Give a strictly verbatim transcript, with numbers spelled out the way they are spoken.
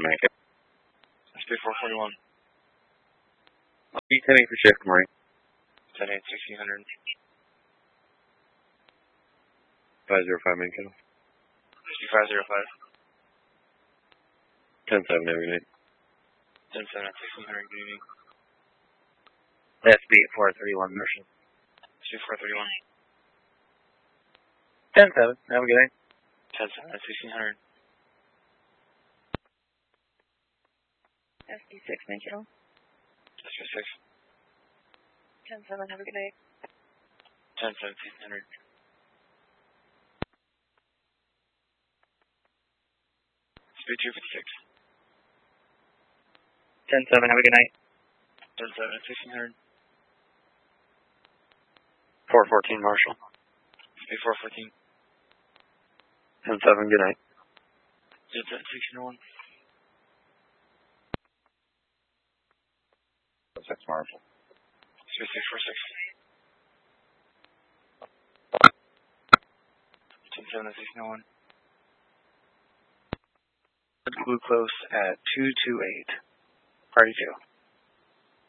want to make it. S B four forty-one. I'll be heading for shift, Marie. ten eight, sixteen hundred. five zero five, main kennel. fifty-five zero five. ten seven, have a good night. ten seven at sixteen hundred, good evening. S B four thirty-one, Marshall. S B four thirty-one. ten seven, have a good night. ten seven at sixteen hundred. S B six, main kennel. S B six. ten seven, have a good night. ten seven, sixteen hundred. S B two fifty-six. ten seven, have a good night. ten seven at sixteen hundred. four fourteen, Marshall. S B four fourteen. ten seven, good night. ten seven, sixteen oh one. six, Marshall. S B six four six. ten seven at sixteen oh one. Glucose at two two eight. Party two.